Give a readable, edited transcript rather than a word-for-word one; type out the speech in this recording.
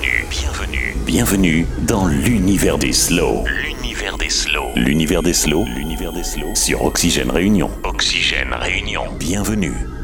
Bienvenue dans l'univers des slows. L'univers des slows sur Oxygène Réunion. Bienvenue.